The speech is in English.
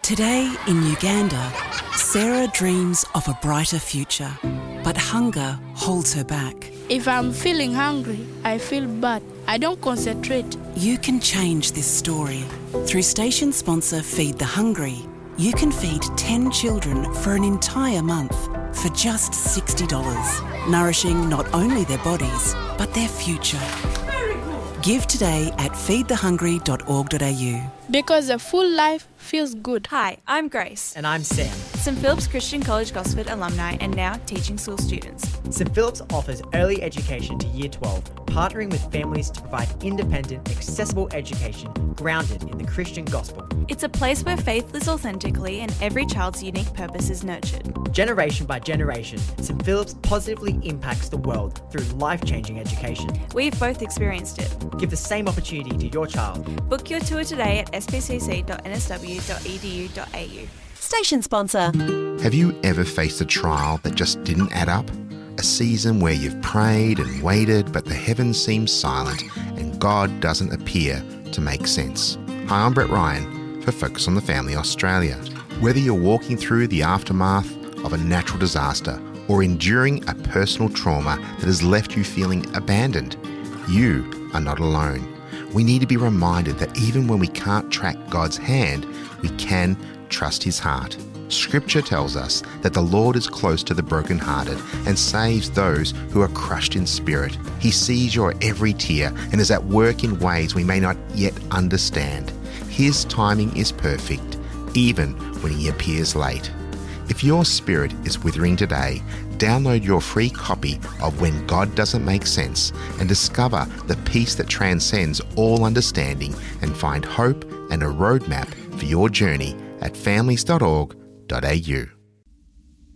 Today in Uganda, Sarah dreams of a brighter future, but hunger holds her back. If I'm feeling hungry, I feel bad. I don't concentrate. You can change this story. Through station sponsor Feed the Hungry, you can feed 10 children for an entire month for just $60, nourishing not only their bodies, but their future. Give today at feedthehungry.org.au. Because a full life feels good. Hi, I'm Grace. And I'm Sam. St Philip's Christian College Gosford alumni and now teaching school students. St Philip's offers early education to Year 12, partnering with families to provide independent, accessible education grounded in the Christian gospel. It's a place where faith lives authentically and every child's unique purpose is nurtured. Generation by generation, St Philip's positively impacts the world through life-changing education. We've both experienced it. Give the same opportunity to your child. Book your tour today at spcc.nsw.edu.au. Station sponsor. Have you ever faced a trial that just didn't add up? A season where you've prayed and waited, but the heavens seem silent and God doesn't appear to make sense. Hi, I'm Brett Ryan for Focus on the Family Australia. Whether you're walking through the aftermath of a natural disaster or enduring a personal trauma that has left you feeling abandoned, you are not alone. We need to be reminded that even when we can't track God's hand, we can trust His heart. Scripture tells us that the Lord is close to the brokenhearted and saves those who are crushed in spirit. He sees your every tear and is at work in ways we may not yet understand. His timing is perfect, even when He appears late. If your spirit is withering today, download your free copy of When God Doesn't Make Sense and discover the peace that transcends all understanding and find hope and a roadmap for your journey at families.org.au.